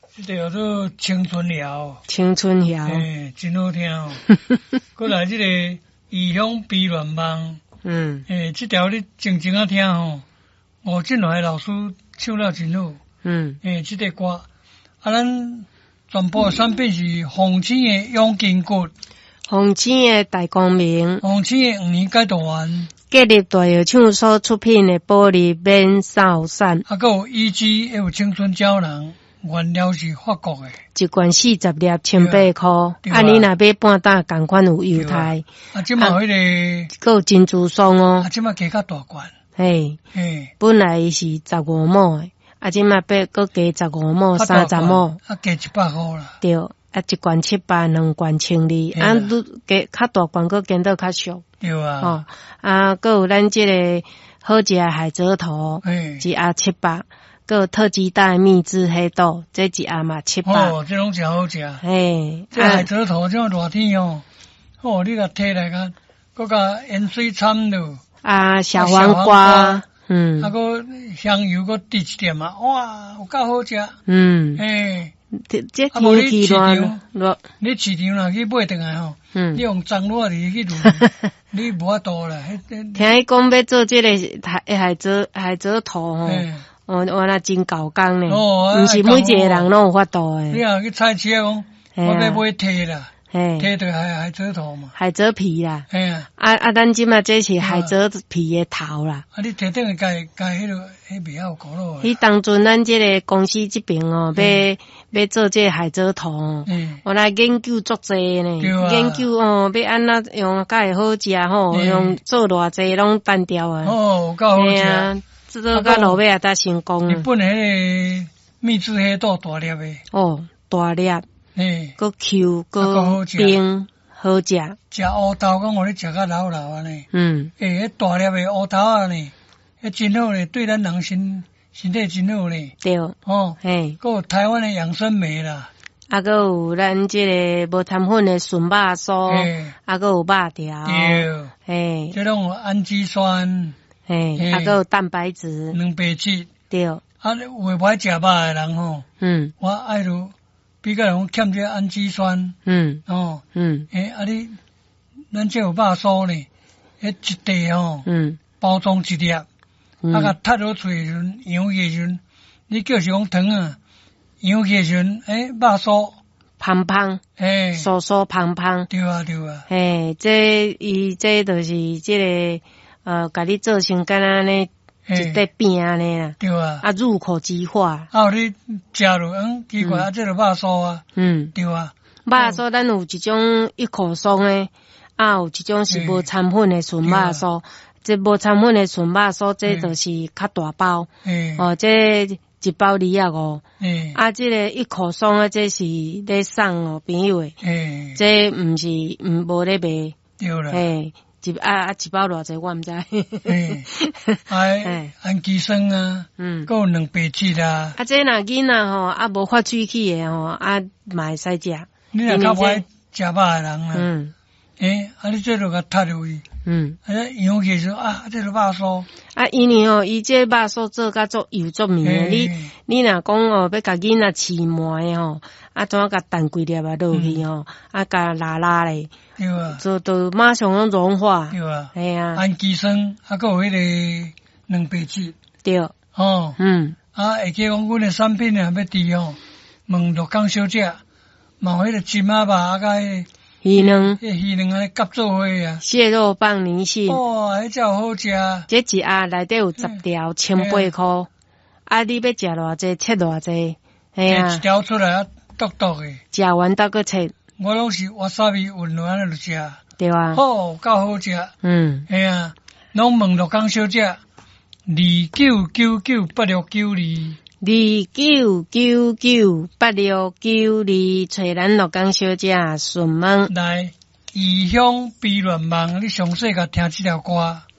这个叫做《青春谣》。 青春谣， 真好听哦。过来这个异乡悲恋梦，这条你静静啊听吼，吴振华老师唱了真好。这个歌，咱全部产品是红星的永金骨， 红星的大光明， 红星的5年解读完。 建立大药厂所出品的玻璃免扫伞， 还有EG，还有青春胶囊，原料是法国的， 一罐40粒1,800块。你若买半打，同款有优待。 即嘛迄个， 还有珍珠霜哦。 即嘛加较大罐。 本来是15毛的，即嘛搁加15毛、30毛， 加100块啦。 对，一罐700，两罐1,200，加较大罐搁见到较俗。 对啊。 搁有咱这个好食的海蜇头，一盒700，搁有特级大蜜汁黑豆，这一盒嘛700。 这拢真好食。这海蜇头这热天哦，你甲摕来个，搁甲盐水掺落。 小黄瓜， 搁香油搁滴一点嘛，哇，有够好食。 这天气热， 你市场若去买回来吼，你用脏热去卤，你无法度啦。 听伊讲要做这个海蜇头吼，原来真搞工呢，毋是每一个人拢有法度诶。 你若去菜市讲，我要买蹄啦，蹄对海蜇头嘛， 海蜇皮啦。咱即嘛这是海蜇皮诶头啦。 你摕等于加迄个味有够咯。 迄当阵咱这个公司这边哦，要做这个海蜇头，我来研究足济呢。研究要安怎用才会好食吼，用做偌济拢单调啊。 有够好食。 做到落尾也才成功。 日本迄个蜜汁黑豆大粒诶。 大粒。搁 Q 搁冰，好食。 食乌豆，讲互你食较老安尼。迄大粒诶乌豆啊呢，迄真好咧，对咱人身体真好咧。 对。 搁有台湾诶养生梅啦。 搁有咱这个无掺粉诶纯肉酥，搁有肉条。 对。这拢有氨基酸。 搁有蛋白质。 蛋白质。 对。 有诶不爱食肉诶人吼，我爱如。比较人欠这氨基酸，你咱这有肉酥呢，一袋包装一粒，甲踢落嘴时阵，扬起时阵，你叫是讲糖啊，扬起时阵，肉酥胖胖，酥酥胖胖， 对啊， 这就是这个甲你做成干那呢。一块饼安尼啦， 对啊， 入口即化。 你食落，奇怪，这个肉酥啊，对啊， 肉酥咱有一种一口松诶，有一种是无掺粉诶纯肉酥。这无掺粉诶纯肉酥，这就是较大包。这一包2.5。这个一口松啊，这是咧送朋友诶。这毋是无咧卖。 对啦。 一包偌济我毋知。 氨基酸啊，还有蛋白质啊。 这若囡仔吼，无发喙齿诶吼，嘛会使食。 你若较不爱食肉诶人啦，你这就甲踢落去。扬起说这个肉酥。 因为伊这肉酥做甲足油足绵诶。你若讲要甲囡仔饲糜诶吼，怎甲蛋几粒落去吼，甲拉咧。对啊，就马上拢融化。 对啊，氨基酸，还有迄个蛋白质。 对。 会记讲阮的产品若要滴问鹿港小姐，嘛有迄个金仔肉甲鱼卵， 鱼卵安尼夹做伙啊。 蟹肉棒泥性。 迄只好食。 这一盒内底有10条，1,800块。你要食偌济，切偌济。 一条出来独独诶。 食完再搁切。 我拢是哇沙米混落安尼就食。 对啊。 够好食。拢问鹿港小姐29998692。29998692， 找咱鹿港小姐询问。 来，异乡悲恋梦，你详细甲听这条歌。